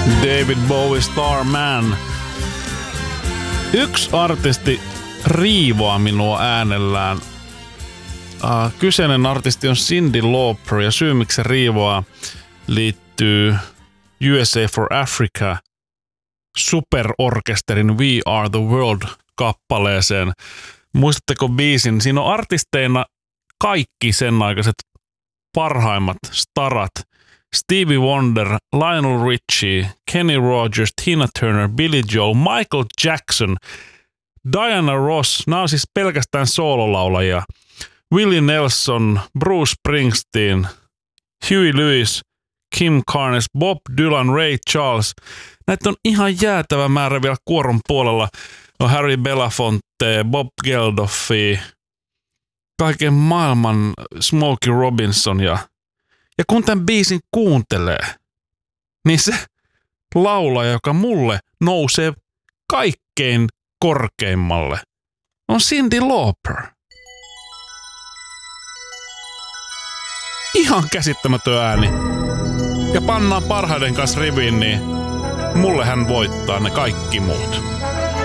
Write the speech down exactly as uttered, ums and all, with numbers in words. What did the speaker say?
David Bowie Starman. Yksi artisti riivoaa minua äänellään. Uh, kyseinen artisti on Cyndi Lauper ja syy miksi se riivoaa liittyy U S A for Africa superorkesterin We Are the World kappaleeseen. Muistatteko biisin? Siinä on artisteina kaikki sen aikaiset parhaimmat starat. Stevie Wonder, Lionel Richie, Kenny Rogers, Tina Turner, Billy Joel, Michael Jackson, Diana Ross, nämä on siis pelkästään soololaulajia. Willie Nelson, Bruce Springsteen, Huey Lewis, Kim Carnes, Bob Dylan, Ray Charles. Näitä on ihan jäätävä määrä vielä kuoron puolella. On Harry Belafonte, Bob Geldofi, kaiken maailman Smokey Robinson ja Ja kun tämän biisin kuuntelee, niin se laulaja, joka mulle nousee kaikkein korkeimmalle, on Cyndi Lauper. Ihan käsittämätön ääni. Ja pannaan parhaiden kanssa riviin, niin mulle hän voittaa ne kaikki muut.